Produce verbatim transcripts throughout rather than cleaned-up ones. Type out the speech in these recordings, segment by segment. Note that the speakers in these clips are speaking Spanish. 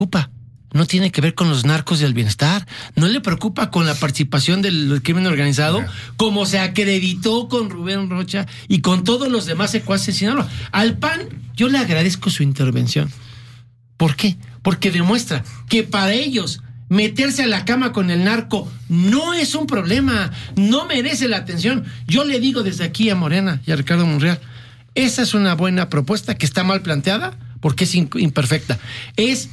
preocupa. No tiene que ver con los narcos y el bienestar. No le preocupa con la participación del crimen organizado, ajá, como se acreditó con Rubén Rocha y con todos los demás secuaces en Sinaloa. Al P A N yo le agradezco su intervención. ¿Por qué? Porque demuestra que para ellos meterse a la cama con el narco no es un problema, no merece la atención. Yo le digo desde aquí a Morena y a Ricardo Monreal, esa es una buena propuesta que está mal planteada porque es imperfecta. Es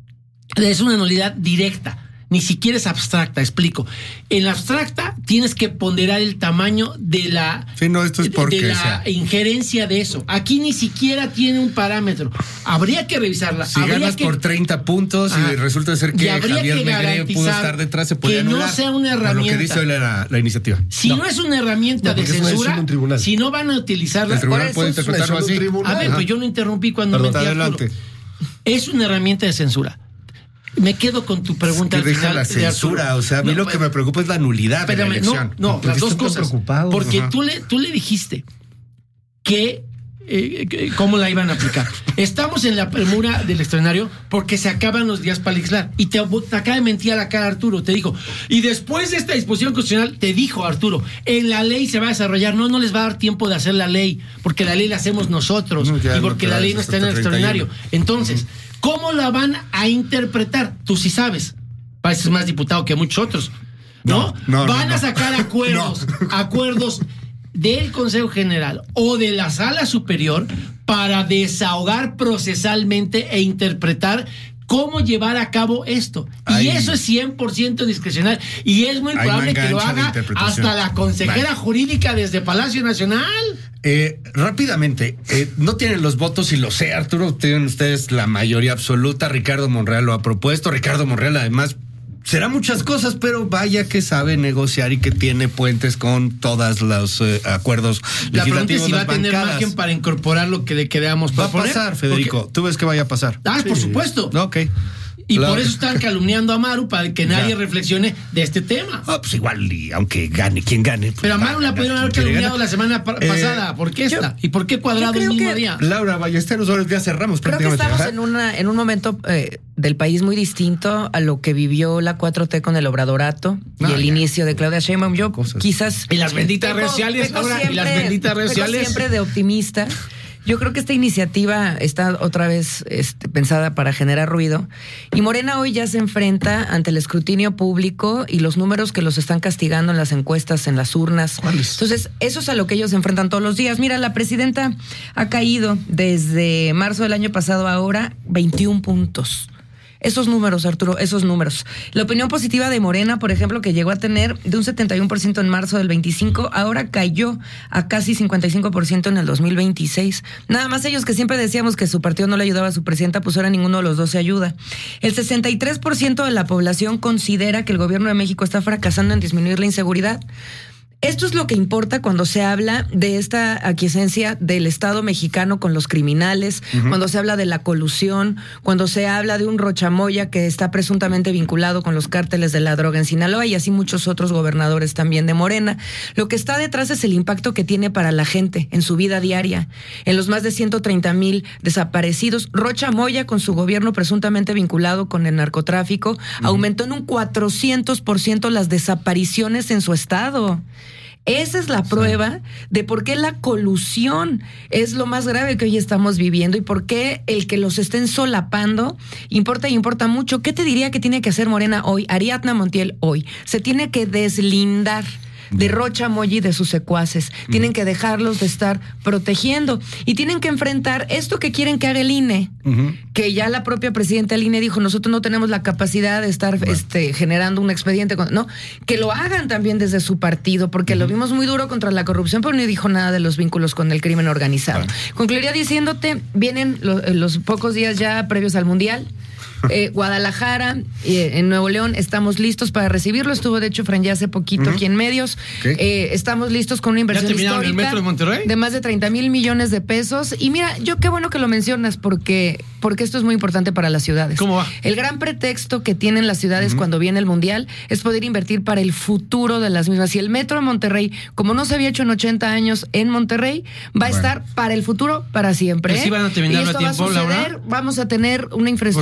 Es una nulidad directa, ni siquiera es abstracta, explico. En la abstracta tienes que ponderar el tamaño de la, sí, no, esto es porque, de la o sea, injerencia de eso. Aquí ni siquiera tiene un parámetro. Habría que revisarla. Si habría ganas que, por treinta puntos ah, y resulta ser que Javier Negré pudo estar detrás, se puede que anular. no sea una herramienta. Lo que dice hoy la, la iniciativa. Si no. no es una herramienta no, de censura, no si no van a utilizarla... El tribunal puede interpretarlo así. A ver, pues yo no interrumpí cuando Perdón, metí adelante. Arturo. Es una herramienta de censura. Me quedo con tu pregunta. Es que deja la censura, o sea, a mí no, lo que me preocupa es la nulidad espérame, de la elección. No, no las dos cosas. Porque tú le, tú le dijiste que eh, cómo la iban a aplicar. Estamos en la premura del extraordinario porque se acaban los días para legislar. Y te, te acaba de mentir a la cara Arturo, te dijo. Y después de esta disposición constitucional, te dijo Arturo, en la ley se va a desarrollar. No, no les va a dar tiempo de hacer la ley, porque la ley la hacemos nosotros. No, y porque no, la ley no está en el extraordinario. Entonces, uh-huh. ¿cómo la van a interpretar? Tú sí sabes. Pareces más diputado que muchos otros. ¿No? no, no van no, a sacar acuerdos, no. acuerdos del Consejo General o de la Sala Superior para desahogar procesalmente e interpretar cómo llevar a cabo esto. Ay, y eso es cien por ciento discrecional. Y es muy probable que lo haga hasta la consejera vale. jurídica desde Palacio Nacional. Eh, rápidamente, eh, no tienen los votos y lo sé, Arturo, tienen ustedes la mayoría absoluta. Ricardo Monreal lo ha propuesto. Ricardo Monreal además será muchas cosas, pero vaya que sabe negociar y que tiene puentes con todos los eh, acuerdos la legislativos. La pregunta es si va a tener margen para incorporar lo que le queramos proponer. Va a pasar, Federico. Porque... ¿Tú ves que vaya a pasar? Ah, sí. Por supuesto. Ok. Y claro. por eso están calumniando a Maru para que nadie ya. reflexione de este tema. Ah, pues igual, y aunque gane, quien gane. Pues pero a Maru la pudieron haber calumniado la semana pa- eh, pasada. ¿Por qué esta? Yo, ¿Y por qué Cuadrado el mismo día? Laura Ballesteros, ahora ya cerramos creo prácticamente. Creo que estamos en, una, en un momento eh, del país muy distinto a lo que vivió la cuatro T con el obradorato no, y el ya. inicio de Claudia Sheinbaum. Yo Cosas. quizás... Y las benditas redes sociales, ahora, y las benditas redes sociales. siempre de optimista. Yo creo que esta iniciativa está otra vez este, pensada para generar ruido y Morena hoy ya se enfrenta ante el escrutinio público y los números que los están castigando en las encuestas, en las urnas. ¿Cuáles? Entonces, eso es a lo que ellos se enfrentan todos los días. Mira, la presidenta ha caído desde marzo del año pasado a ahora veintiún puntos. Esos números, Arturo, esos números. La opinión positiva de Morena, por ejemplo, que llegó a tener de un setenta y uno por ciento en marzo del veinticinco, ahora cayó a casi cincuenta y cinco por ciento en el dos mil veintiséis. Nada más ellos que siempre decíamos que su partido no le ayudaba a su presidenta, pues ahora ninguno de los dos se ayuda. El sesenta y tres por ciento de la población considera que el gobierno de México está fracasando en disminuir la inseguridad. Esto es lo que importa cuando se habla de esta aquiescencia del Estado mexicano con los criminales, uh-huh. cuando se habla de la colusión, cuando se habla de un Rocha Moya que está presuntamente vinculado con los cárteles de la droga en Sinaloa y así muchos otros gobernadores también de Morena. Lo que está detrás es el impacto que tiene para la gente en su vida diaria. En los más de ciento treinta mil desaparecidos, Rocha Moya con su gobierno presuntamente vinculado con el narcotráfico, uh-huh. aumentó en un cuatrocientos por ciento las desapariciones en su estado. Esa es la prueba sí. de por qué la colusión es lo más grave que hoy estamos viviendo y por qué el que los estén solapando importa y importa mucho. ¿Qué te diría que tiene que hacer Morena hoy? Ariadna Montiel hoy. Se tiene que deslindar de Rocha Moya y de sus secuaces. Mm. Tienen que dejarlos de estar protegiendo y tienen que enfrentar esto que quieren que haga el I N E, uh-huh. que ya la propia presidenta del I N E dijo, nosotros no tenemos la capacidad de estar bueno. este, generando un expediente. Con... No, que lo hagan también desde su partido, porque uh-huh. lo vimos muy duro contra la corrupción, pero no dijo nada de los vínculos con el crimen organizado. Bueno. Concluiría diciéndote, vienen lo, los pocos días ya previos al Mundial. Eh, Guadalajara, eh, en Nuevo León, estamos listos para recibirlo. Estuvo, de hecho, Fran ya hace poquito uh-huh. aquí en medios. Okay. Eh, estamos listos con una inversión histórica el metro de Monterrey? de más de treinta mil millones de pesos. Y mira, yo qué bueno que lo mencionas porque, porque esto es muy importante para las ciudades. ¿Cómo va? El gran pretexto que tienen las ciudades uh-huh. cuando viene el Mundial es poder invertir para el futuro de las mismas. Y el metro de Monterrey, como no se había hecho en ochenta años en Monterrey, va a bueno. estar para el futuro, para siempre. ¿Sí van a terminarlo a tiempo, Laura? Vamos a tener una infraestructura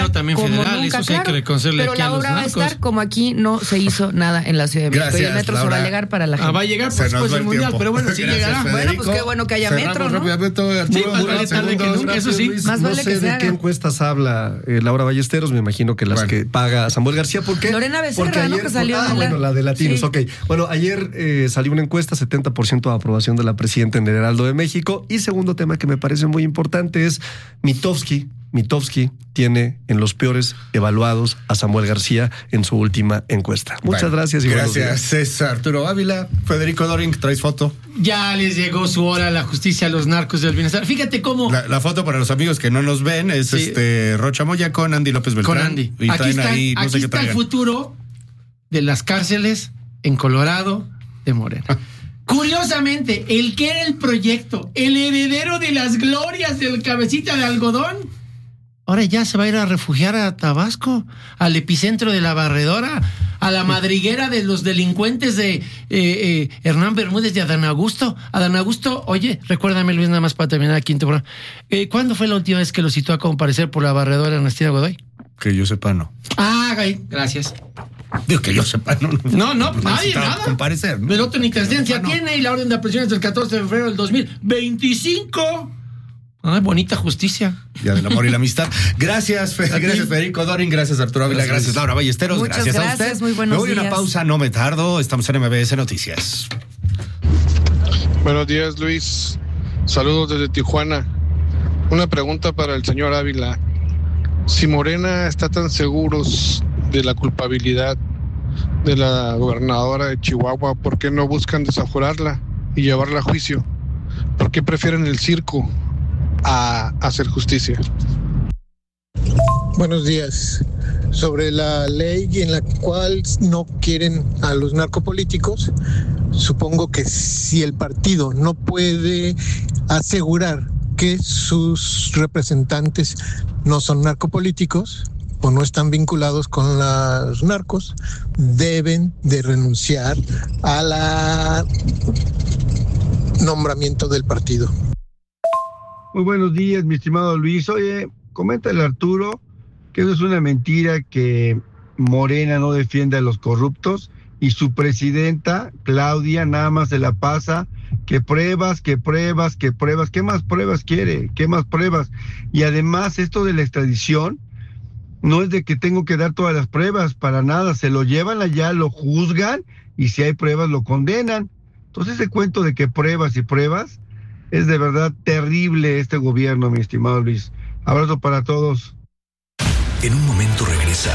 dinero también como federal, nunca, eso sí hay claro, que reconocerle pero aquí a la los obra va a narcos. estar como aquí no se hizo nada en la Ciudad de México. Gracias, y el metro Laura. se va a llegar para la gente. Ah, va a llegar Se pues, nos después va del el mundial, tiempo. pero bueno, sí Gracias, llegará. Federico. Bueno, pues qué bueno que haya Cerramos metro, ¿no? rápidamente, Arturo, Sí, más vale unos tarde que segundos, nunca, eso rápido, sí. Luis. Más No vale sé que se de haga. qué encuestas habla eh, Laura Ballesteros, me imagino que las Bueno. que paga Samuel García. ¿Por qué? Lorena Becerra, Porque ¿no? Que salió ah, en la- bueno, la de Latinos, Sí. ok. Bueno, ayer eh, salió una encuesta, setenta por ciento de aprobación de la presidenta en el Heraldo de México. Y segundo tema que me parece muy importante es Mitofsky. Mitofsky tiene en los peores evaluados a Samuel García en su última encuesta. Muchas Bueno, gracias y buenos días. Gracias, es Arturo Ávila. Federico Doring, ¿traes foto? Ya les llegó su hora a la justicia a los narcos del bienestar. Fíjate cómo... La, la foto para los amigos que no nos ven es Sí. este Rocha Moya con Andy López Beltrán. Con Andy. Y Aquí traen está, ahí, no aquí sé qué está el traigan. futuro de las cárceles en Colorado de Morena. Curiosamente, el que era el proyecto, el heredero de las glorias del cabecita de algodón, ahora ya se va a ir a refugiar a Tabasco, al epicentro de la barredora, a la madriguera de los delincuentes de eh, eh, Hernán Bermúdez y Adán Augusto. Adán Augusto, oye, recuérdame, Luis, nada más para terminar aquí en tu programa. Eh, ¿Cuándo fue la última vez que lo citó a comparecer por la barredora Ernestina Godoy? Que yo sepa, no. Ah, güey, gracias. Digo que yo sepa, no. No, no, nadie, necesitaba nada. comparecer, ¿no? El otro ni trascendencia Ah, no. tiene y la orden de aprehensión es del catorce de febrero del dos mil veinticinco. Ay, bonita justicia. Ya del amor y la amistad. Gracias, Fe- A ti. gracias Federico Doring, gracias Arturo Ávila, Gracias. gracias Laura Ballesteros, Muchas gracias, a gracias, usted. muy buenos Me voy a una días. pausa, no me tardo, estamos en M B S Noticias. Buenos días, Luis. Saludos desde Tijuana. Una pregunta para el señor Ávila. Si Morena está tan seguros de la culpabilidad de la gobernadora de Chihuahua, ¿por qué no buscan desaforarla y llevarla a juicio? ¿Por qué prefieren el circo a hacer justicia? Buenos días. Sobre la ley en la cual no quieren a los narcopolíticos, supongo que si el partido no puede asegurar que sus representantes no son narcopolíticos o no están vinculados con los narcos, deben de renunciar a la nombramiento del partido. Muy buenos días, mi estimado Luis. Oye, coméntale a Arturo que eso es una mentira, que Morena no defiende a los corruptos y su presidenta, Claudia, nada más se la pasa que pruebas, que pruebas, que pruebas. ¿Qué más pruebas quiere? ¿Qué más pruebas? Y además esto de la extradición no es de que tengo que dar todas las pruebas, para nada. Se lo llevan allá, lo juzgan y si hay pruebas lo condenan. Entonces ese cuento de que pruebas y pruebas es de verdad terrible este gobierno, mi estimado Luis. Abrazo para todos. En un momento regresa